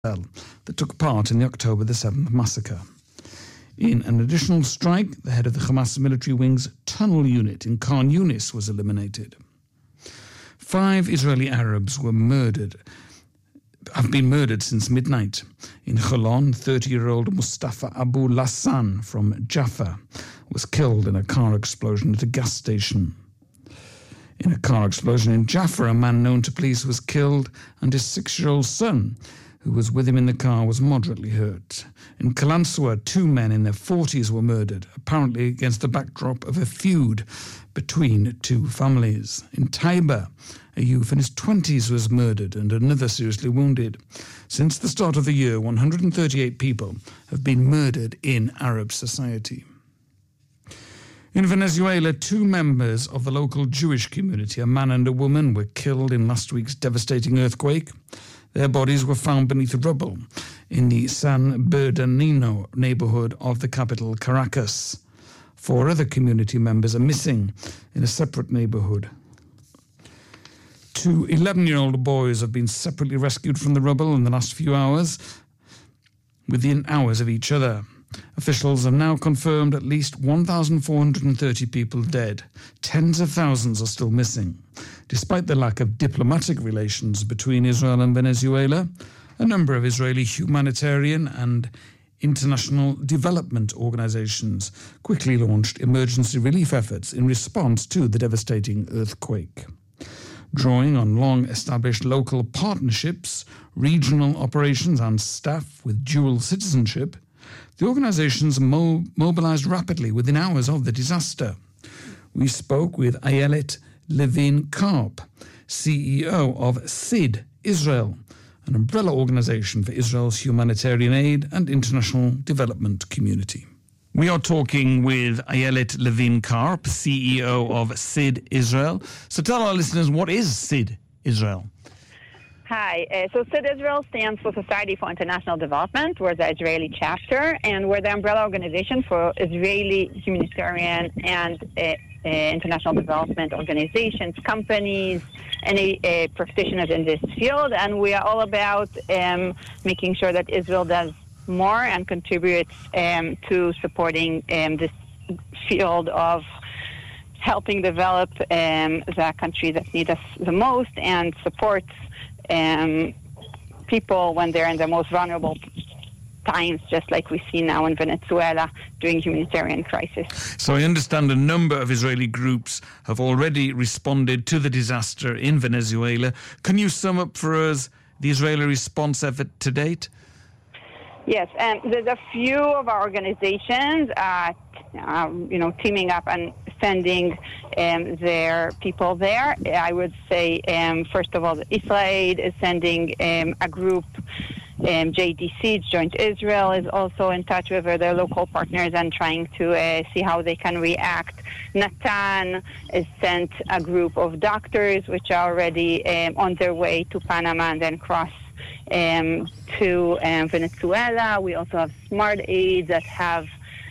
that took part in the October the 7th massacre. In an additional strike, the head of the Hamas military wing's tunnel unit in Khan Yunis was eliminated. 5 Israeli Arabs have been murdered since midnight. In Holon, 30-year-old Mustafa Abu Lassan from Jaffa was killed in a car explosion at a gas station. In a car explosion in Jaffa, a man known to police was killed and his 6-year-old son, who was with him in the car, was moderately hurt. In Kalansawa, 2 men in their 40s were murdered, apparently against the backdrop of a feud between 2 families. In Taiba, a youth in his 20s was murdered and another seriously wounded. Since the start of the year, 138 people have been murdered in Arab society. In Venezuela, 2 members of the local Jewish community, a man and a woman, were killed in last week's devastating earthquake. Their bodies were found beneath rubble in the San Bernardino neighborhood of the capital, Caracas. 4 other community members are missing in a separate neighborhood. 2 11-year-old boys have been separately rescued from the rubble in the last few hours, within hours of each other. Officials have now confirmed at least 1,430 people dead. Tens of thousands are still missing. Despite the lack of diplomatic relations between Israel and Venezuela, a number of Israeli humanitarian and international development organizations quickly launched emergency relief efforts in response to the devastating earthquake. Drawing on long-established local partnerships, regional operations and staff with dual citizenship, the organizations mobilized rapidly within hours of the disaster. We spoke with Ayelet Levin-Karp, CEO of SID Israel, an umbrella organization for Israel's humanitarian aid and international development community. We are talking with Ayelet Levin-Karp, CEO of SID Israel. So tell our listeners, what is SID Israel? Hi. So SID Israel stands for Society for International Development. We're the Israeli chapter, and we're the umbrella organization for Israeli humanitarian and international development organizations, companies, any practitioners in this field. And we are all about making sure that Israel does more and contributes to supporting this field of helping develop the countries that need us the most and supports people when they're in the most vulnerable times, just like we see now in Venezuela during humanitarian crisis. So I understand a number of Israeli groups have already responded to the disaster in Venezuela. Can you sum up for us the Israeli response effort to date? Yes, there's a few of our organizations, teaming up and sending their people there. I would say, first of all, Israel is sending a group. JDC, Joint Israel, is also in touch with their local partners and trying to see how they can react. Natan has sent a group of doctors which are already on their way to Panama and then cross to Venezuela. We also have Smart Aid that have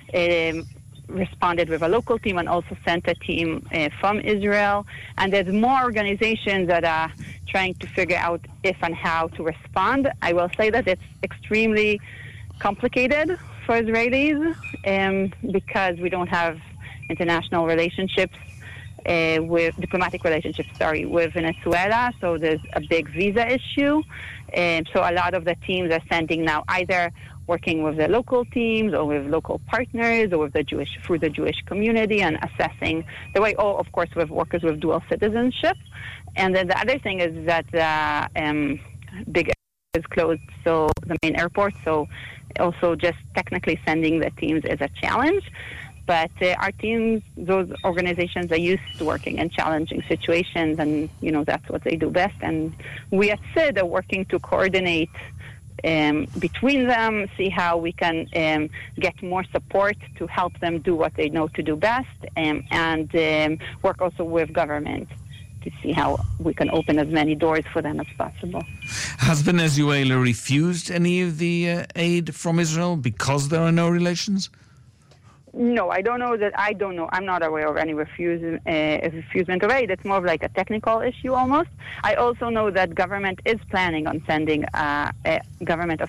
responded with a local team and also sent a team from Israel. And there's more organizations that are trying to figure out if and how to respond. I will say that it's extremely complicated for Israelis because we don't have international relationships with diplomatic relationships, with Venezuela. So there's a big visa issue. So a lot of the teams are sending now either working with the local teams or with local partners or with through the Jewish community and assessing the way, of course, with workers with dual citizenship. And then the other thing is that big airport is closed, so the main airport, so also just technically sending the teams is a challenge. But our teams, those organizations are used to working in challenging situations, and, that's what they do best. And we at SID are working to coordinate between them, see how we can get more support to help them do what they know to do best, and work also with government to see how we can open as many doors for them as possible. Has Venezuela refused any of the aid from Israel because there are no relations? No, I don't know that. I don't know. I'm not aware of any refusement of aid. It's more of like a technical issue almost. I also know that government is planning on sending a government of